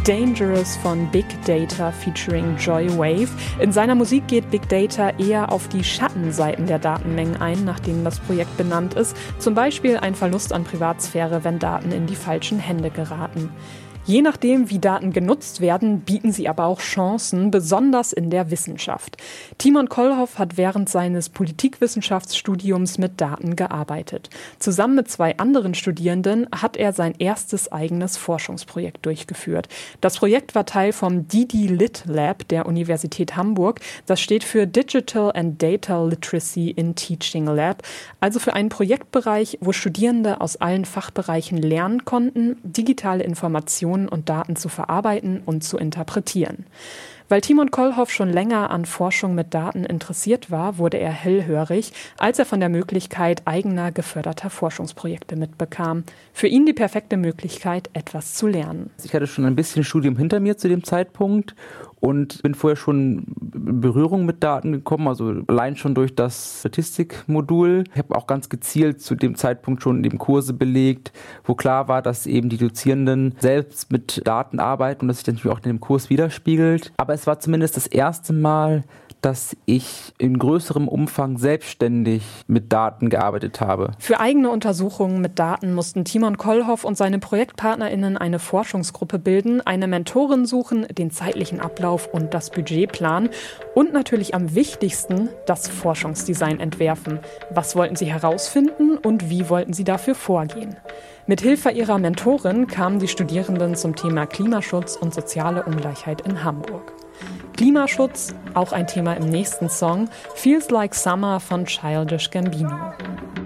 Dangerous von Big Data featuring Joy Wave. In seiner Musik geht Big Data eher auf die Schattenseiten der Datenmengen ein, nach denen das Projekt benannt ist. Zum Beispiel ein Verlust an Privatsphäre, wenn Daten in die falschen Hände geraten. Je nachdem, wie Daten genutzt werden, bieten sie aber auch Chancen, besonders in der Wissenschaft. Timon Kollhoff hat während seines Politikwissenschaftsstudiums mit Daten gearbeitet. Zusammen mit 2 anderen Studierenden hat er sein erstes eigenes Forschungsprojekt durchgeführt. Das Projekt war Teil vom DiDi-Lit Lab der Universität Hamburg. Das steht für Digital and Data Literacy in Teaching Lab, also für einen Projektbereich, wo Studierende aus allen Fachbereichen lernen konnten, digitale Informationen und Daten zu verarbeiten und zu interpretieren. Weil Timon Kollhoff schon länger an Forschung mit Daten interessiert war, wurde er hellhörig, als er von der Möglichkeit eigener geförderter Forschungsprojekte mitbekam. Für ihn die perfekte Möglichkeit, etwas zu lernen. Ich hatte schon ein bisschen Studium hinter mir zu dem Zeitpunkt und bin vorher schon in Berührung mit Daten gekommen, also allein schon durch das Statistikmodul. Ich habe auch ganz gezielt zu dem Zeitpunkt schon eben Kurse belegt, wo klar war, dass eben die Dozierenden selbst mit Daten arbeiten und das sich dann natürlich auch in dem Kurs widerspiegelt. Aber es war zumindest das erste Mal, dass ich in größerem Umfang selbstständig mit Daten gearbeitet habe. Für eigene Untersuchungen mit Daten mussten Timon Kollhoff und seine ProjektpartnerInnen eine Forschungsgruppe bilden, eine Mentorin suchen, den zeitlichen Ablauf und das Budget planen und natürlich am wichtigsten das Forschungsdesign entwerfen. Was wollten sie herausfinden und wie wollten sie dafür vorgehen? Mit Hilfe ihrer Mentorin kamen die Studierenden zum Thema Klimaschutz und soziale Ungleichheit in Hamburg. Klimaschutz, auch ein Thema im nächsten Song, Feels Like Summer von Childish Gambino.